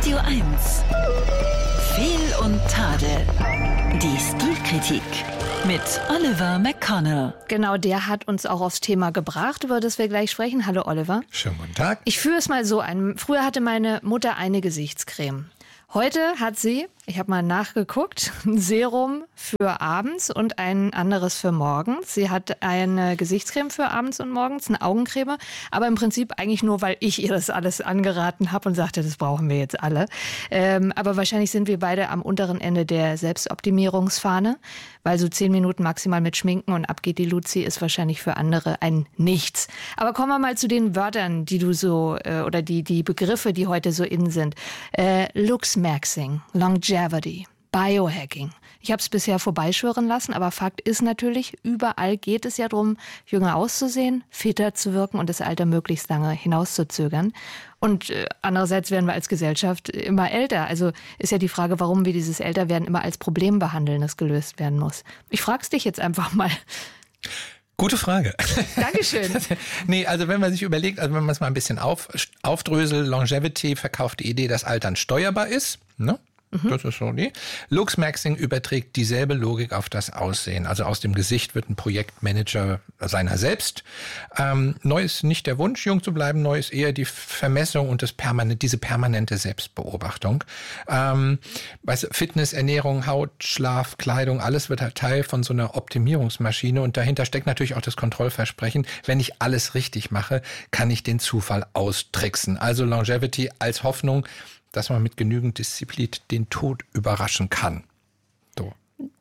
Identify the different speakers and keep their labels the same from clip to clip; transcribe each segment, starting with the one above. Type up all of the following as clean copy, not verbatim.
Speaker 1: Radio 1. Fehl und Tadel. Die Stilkritik mit Oliver McConnell.
Speaker 2: Genau, der hat uns auch aufs Thema gebracht, über das wir gleich sprechen. Hallo Oliver.
Speaker 3: Schönen guten Tag.
Speaker 2: Ich führe es mal so ein. Früher hatte meine Mutter eine Gesichtscreme. Heute hat sie, ich habe mal nachgeguckt, ein Serum für abends und ein anderes für morgens. Sie hat eine Gesichtscreme für abends und morgens, eine Augencreme, aber im Prinzip eigentlich nur, weil ich ihr das alles angeraten habe und sagte, das brauchen wir jetzt alle. Aber wahrscheinlich sind wir beide am unteren Ende der Selbstoptimierungsfahne, weil so 10 Minuten maximal mit Schminken und ab geht die Luzi ist wahrscheinlich für andere ein Nichts. Aber kommen wir mal zu den Wörtern, die du so, oder die Begriffe, die heute so in sind. Looksmaxing, Longevity, Biohacking. Ich habe es bisher vorbeischwören lassen, aber Fakt ist natürlich, überall geht es ja darum, jünger auszusehen, fitter zu wirken und das Alter möglichst lange hinauszuzögern. Und andererseits werden wir als Gesellschaft immer älter. Also ist ja die Frage, warum wir dieses Älterwerden immer als Problem behandeln, das gelöst werden muss. Ich frage es dich jetzt einfach mal.
Speaker 3: Gute Frage.
Speaker 2: Dankeschön.
Speaker 3: Nee, also wenn man sich überlegt, also wenn man es mal ein bisschen aufdröselt, Longevity verkauft die Idee, dass Altern steuerbar ist, ne? Das ist so die. Looksmaxing überträgt dieselbe Logik auf das Aussehen. Also aus dem Gesicht wird ein Projektmanager seiner selbst. Neu ist nicht der Wunsch, jung zu bleiben. Neu ist eher die Vermessung und diese permanente Selbstbeobachtung. Fitness, Ernährung, Haut, Schlaf, Kleidung, alles wird halt Teil von so einer Optimierungsmaschine. Und dahinter steckt natürlich auch das Kontrollversprechen. Wenn ich alles richtig mache, kann ich den Zufall austricksen. Also Longevity als Hoffnung, dass man mit genügend Disziplin den Tod überraschen kann. So.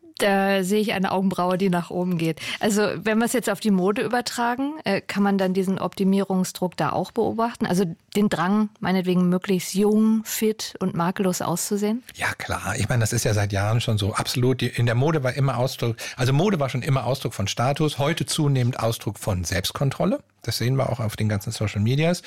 Speaker 2: Da sehe ich eine Augenbraue, die nach oben geht. Also wenn wir es jetzt auf die Mode übertragen, kann man dann diesen Optimierungsdruck da auch beobachten? Also den Drang, meinetwegen möglichst jung, fit und makellos auszusehen?
Speaker 3: Ja klar, ich meine, das ist ja seit Jahren schon so absolut. In der Mode war immer Ausdruck, also Mode war schon immer Ausdruck von Status, heute zunehmend Ausdruck von Selbstkontrolle. Das sehen wir auch auf den ganzen Social Medias.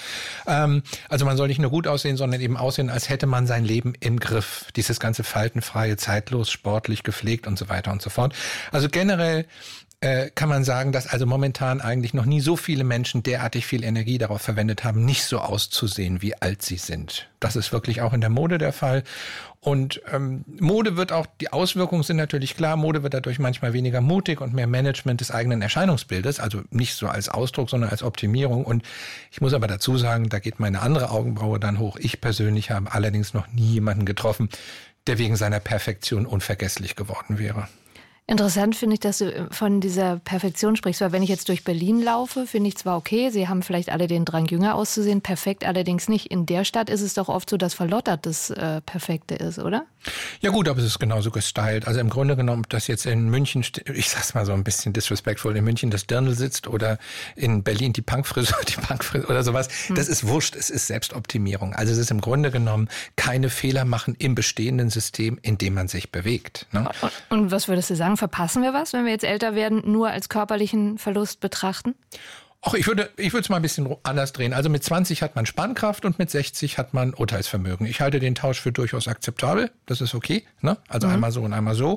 Speaker 3: Also man soll nicht nur gut aussehen, sondern eben aussehen, als hätte man sein Leben im Griff. Dieses ganze faltenfreie, zeitlos, sportlich, gepflegt und so weiter und so fort. Also generell kann man sagen, dass also momentan eigentlich noch nie so viele Menschen derartig viel Energie darauf verwendet haben, nicht so auszusehen, wie alt sie sind. Das ist wirklich auch in der Mode der Fall. Und Mode wird auch, die Auswirkungen sind natürlich klar, Mode wird dadurch manchmal weniger mutig und mehr Management des eigenen Erscheinungsbildes, also nicht so als Ausdruck, sondern als Optimierung. Und ich muss aber dazu sagen, da geht meine andere Augenbraue dann hoch. Ich persönlich habe allerdings noch nie jemanden getroffen, der wegen seiner Perfektion unvergesslich geworden wäre.
Speaker 2: Interessant finde ich, dass du von dieser Perfektion sprichst, weil wenn ich jetzt durch Berlin laufe, finde ich zwar okay, sie haben vielleicht alle den Drang, jünger auszusehen, perfekt allerdings nicht. In der Stadt ist es doch oft so, dass verlottert das Perfekte ist, oder?
Speaker 3: Ja gut, aber es ist genauso gestylt. Also im Grunde genommen, ob das jetzt in München, ich sag's mal so ein bisschen disrespectful, in München das Dirndl sitzt oder in Berlin die Punkfrisur oder sowas, das ist wurscht, es ist Selbstoptimierung. Also es ist im Grunde genommen keine Fehler machen im bestehenden System, in dem man sich bewegt. Ne?
Speaker 2: Und was würdest du sagen? Verpassen wir was, wenn wir jetzt älter werden, nur als körperlichen Verlust betrachten?
Speaker 3: Ach, ich würde es mal ein bisschen anders drehen. Also mit 20 hat man Spannkraft und mit 60 hat man Urteilsvermögen. Ich halte den Tausch für durchaus akzeptabel. Das ist okay, ne? Also einmal so und einmal so.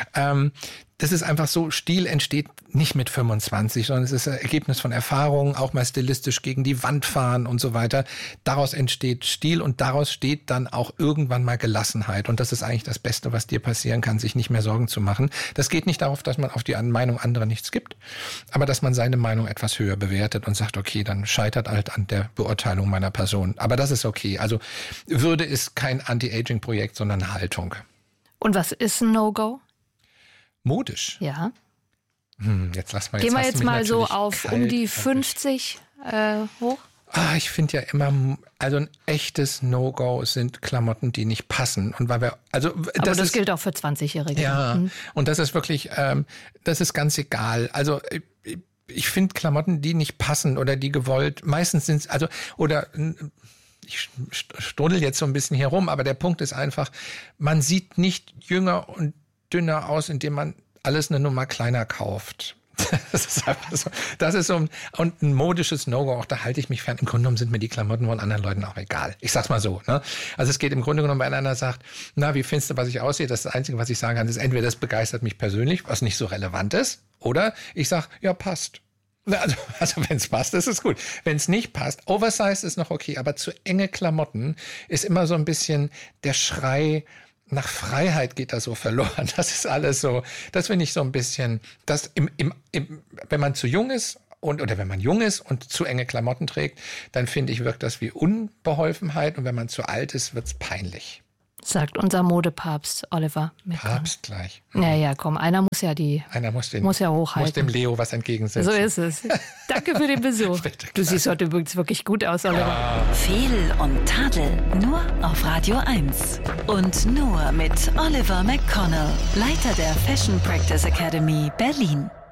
Speaker 3: Das ist einfach so, Stil entsteht nicht mit 25, sondern es ist ein Ergebnis von Erfahrungen, auch mal stilistisch gegen die Wand fahren und so weiter. Daraus entsteht Stil und daraus steht dann auch irgendwann mal Gelassenheit. Und das ist eigentlich das Beste, was dir passieren kann, sich nicht mehr Sorgen zu machen. Das geht nicht darauf, dass man auf die Meinung anderer nichts gibt, aber dass man seine Meinung etwas höher bewertet und sagt, okay, dann scheitert halt an der Beurteilung meiner Person. Aber das ist okay. Also Würde ist kein Anti-Aging-Projekt, sondern eine Haltung.
Speaker 2: Und was ist ein No-Go?
Speaker 3: Modisch?
Speaker 2: Ja.
Speaker 3: Jetzt lass mal.
Speaker 2: Gehen wir jetzt mal so auf um die 50 hoch?
Speaker 3: Ich finde ja immer, also ein echtes No-Go sind Klamotten, die nicht passen. Und weil wir, also
Speaker 2: aber das gilt auch für 20-Jährige.
Speaker 3: Ja, und das ist wirklich, das ist ganz egal. Also ich finde Klamotten, die nicht passen oder die gewollt, meistens sind es, also, oder ich strudel jetzt so ein bisschen hier rum, aber der Punkt ist einfach, man sieht nicht jünger und dünner aus, indem man alles eine Nummer kleiner kauft. Das ist einfach so. Das ist so und ein modisches No-Go, auch da halte ich mich fern. Im Grunde genommen sind mir die Klamotten von anderen Leuten auch egal. Ich sag's mal so. Ne? Also es geht im Grunde genommen, wenn einer sagt, na, wie findest du, was ich aussehe? Das ist das Einzige, was ich sagen kann, ist entweder das begeistert mich persönlich, was nicht so relevant ist, oder ich sag, ja, passt. Also wenn es passt, ist es gut. Wenn es nicht passt, Oversize ist noch okay, aber zu enge Klamotten ist immer so ein bisschen der Schrei nach Freiheit geht da so verloren. Das ist alles so, das finde ich so ein bisschen, das wenn man zu jung ist oder wenn man jung ist und zu enge Klamotten trägt, dann finde ich, wirkt das wie Unbeholfenheit und wenn man zu alt ist, wird's peinlich.
Speaker 2: Sagt unser Modepapst Oliver McConnell.
Speaker 3: Papst gleich.
Speaker 2: Ja, komm, einer muss ja hochhalten.
Speaker 3: Muss dem Leo was entgegensetzen.
Speaker 2: So ist es. Danke für den Besuch.
Speaker 3: Bitte,
Speaker 2: du siehst heute übrigens wirklich gut aus, Oliver.
Speaker 3: Ja.
Speaker 1: Fehl und Tadel, nur auf Radio 1. Und nur mit Oliver McConnell, Leiter der Fashion Practice Academy Berlin.